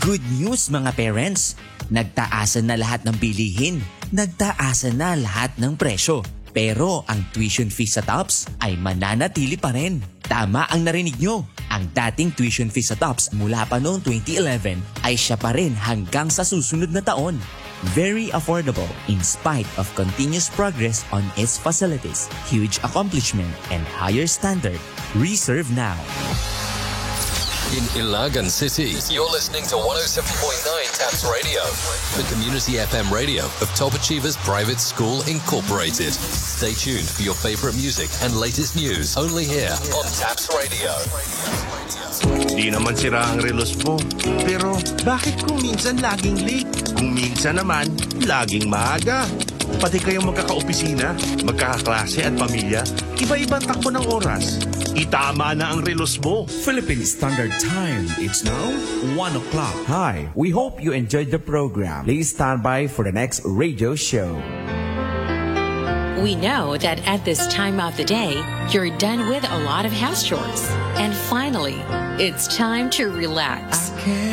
Good news mga parents! Nagtaasan na lahat ng bilihin. Nagtaasan na lahat ng presyo. Pero ang tuition fee sa TOPS ay mananatili pa rin. Tama ang narinig nyo. Ang dating tuition fee sa TOPS mula pa noong 2011 ay siya pa rin hanggang sa susunod na taon. Very affordable in spite of continuous progress on its facilities, huge accomplishment, and higher standard. Reserve now. In Ilagan City, you're listening to 107.9 TAPS Radio, the community FM radio of Top Achievers Private School Incorporated. Stay tuned for your favorite music and latest news only here on TAPS Radio. Di naman sira ang relos mo. Pero bakit kung minsan laging late? Kung minsan naman, laging maaga. Pati kayong magkakaopisina, magkakaklase at pamilya, iba-ibang takbo ng oras. Itama na ang relos mo. Philippine Standard Time. It's now 1 o'clock. Hi, we hope you enjoyed the program. Please stand by for the next radio show. We know that at this time of the day, you're done with a lot of house chores. And finally, it's time to relax.